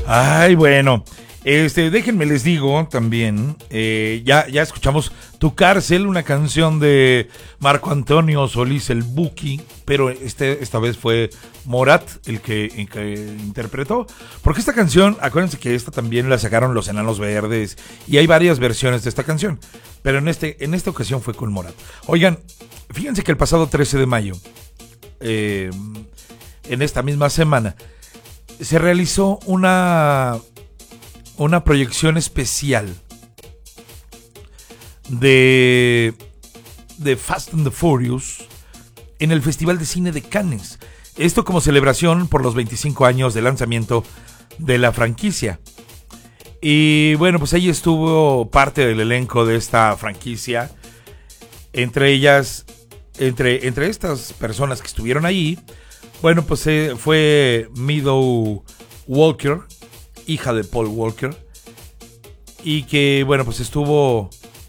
Ay, bueno. Déjenme les digo también, ya escuchamos Tu Cárcel, una canción de Marco Antonio Solís el Buki, pero esta vez fue Morat el que interpretó, porque esta canción, acuérdense que esta también la sacaron los Enanos Verdes, y hay varias versiones de esta canción, pero en esta ocasión fue con Morat. Oigan, fíjense que el pasado 13 de mayo, en esta misma semana, se realizó una proyección especial de Fast and the Furious en el Festival de Cine de Cannes. Esto como celebración por los 25 años de lanzamiento de la franquicia. Y bueno, pues ahí estuvo parte del elenco de esta franquicia. Entre ellas, entre estas personas que estuvieron ahí, bueno, pues fue Meadow Walker, hija de Paul Walker, y que bueno, pues estuvo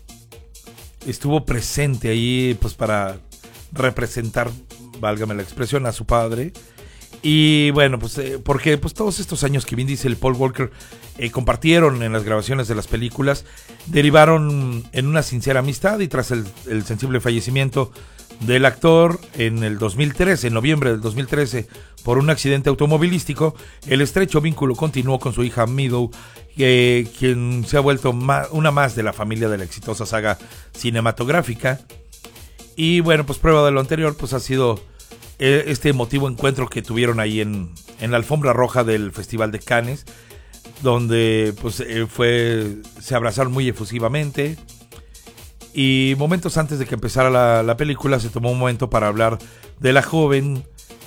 presente ahí pues para representar, válgame la expresión, a su padre. Y bueno, pues porque pues todos estos años que Vin Diesel y Paul Walker compartieron en las grabaciones de las películas derivaron en una sincera amistad, y tras el sensible fallecimiento del actor en el 2013, en noviembre del 2013, por un accidente automovilístico, el estrecho vínculo continuó con su hija Meadow, quien se ha vuelto una más de la familia de la exitosa saga cinematográfica. Y bueno, pues prueba de lo anterior, pues ha sido este emotivo encuentro que tuvieron ahí en la alfombra roja del Festival de Cannes, donde pues se abrazaron muy efusivamente. Y momentos antes de que empezara la película se tomó un momento para hablar de la joven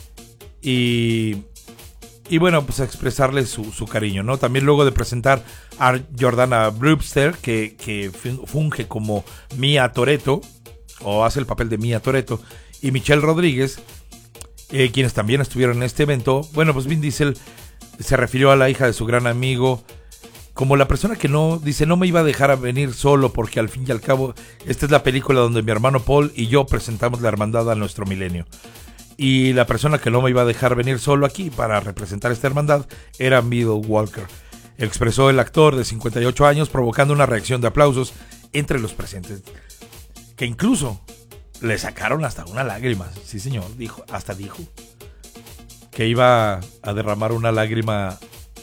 y bueno, pues a expresarle su cariño, ¿no? También luego de presentar a Jordana Brewster, que funge como Mia Toretto, o hace el papel de Mia Toretto, y Michelle Rodríguez, quienes también estuvieron en este evento. Bueno, pues Vin Diesel se refirió a la hija de su gran amigo como la persona que no me iba a dejar a venir solo, porque al fin y al cabo esta es la película donde mi hermano Paul y yo presentamos la hermandad a nuestro milenio. Y la persona que no me iba a dejar venir solo aquí para representar esta hermandad era Meadow Walker, expresó el actor de 58 años, provocando una reacción de aplausos entre los presentes, que incluso le sacaron hasta una lágrima. Sí, señor, dijo que iba a derramar una lágrima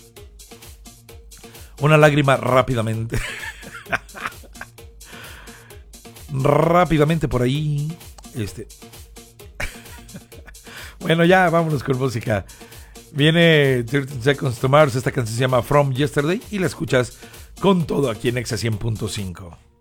rápidamente. Rápidamente por ahí. Bueno, ya vámonos con música. Viene 13 Seconds to Mars. Esta canción se llama From Yesterday y la escuchas con todo aquí en Exa 100.5.